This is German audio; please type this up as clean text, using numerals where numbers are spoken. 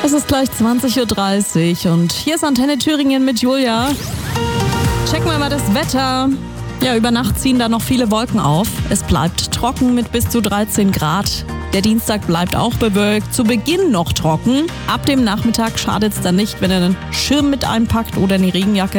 Es ist gleich 20:30 Uhr und hier ist Antenne Thüringen mit Julia. Checken wir mal das Wetter. Ja, über Nacht ziehen da noch viele Wolken auf. Es bleibt trocken mit bis zu 13 Grad. Der Dienstag bleibt auch bewölkt, zu Beginn noch trocken. Ab dem Nachmittag schadet es dann nicht, wenn ihr einen Schirm mit einpackt oder eine Regenjacke.